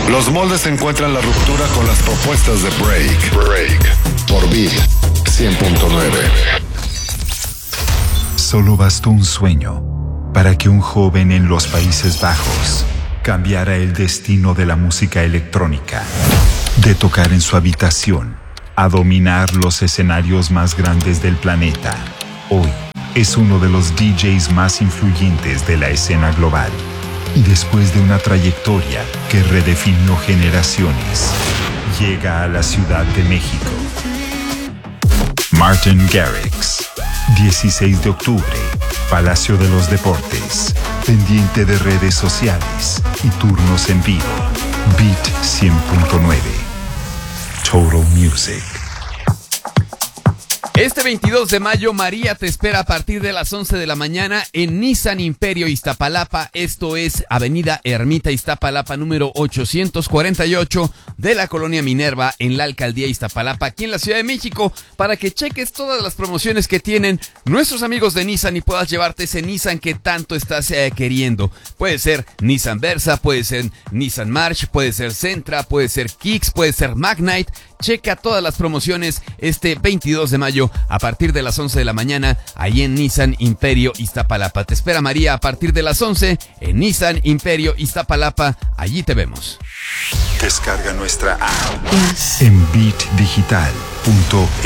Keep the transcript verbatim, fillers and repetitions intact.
Los moldes encuentran la ruptura con las propuestas de Break. Break. Por Beat cien punto nueve. Solo bastó un sueño para que un joven en los Países Bajos cambiara el destino de la música electrónica. De tocar en su habitación a dominar los escenarios más grandes del planeta. Hoy es uno de los D Js más influyentes de la escena global. Y después de una trayectoria que redefinió generaciones, llega a la Ciudad de México. Martin Garrix, dieciséis de octubre, Palacio de los Deportes, pendiente de redes sociales y turnos en vivo. Beat cien punto nueve. Total Music. Este veintidós de mayo, María te espera a partir de las once de la mañana en Nissan Imperio Iztapalapa. Esto es Avenida Ermita Iztapalapa, número ochocientos cuarenta y ocho de la Colonia Minerva, en la Alcaldía Iztapalapa, aquí en la Ciudad de México, para que cheques todas las promociones que tienen nuestros amigos de Nissan y puedas llevarte ese Nissan que tanto estás eh, queriendo. Puede ser Nissan Versa, puede ser Nissan March, puede ser Sentra, puede ser Kicks, puede ser Magnite. Checa todas las promociones este veintidós de mayo a partir de las once de la mañana ahí en Nissan Imperio Iztapalapa. Te espera María a partir de las once en Nissan Imperio Iztapalapa. Allí te vemos. Descarga nuestra app en beat digital punto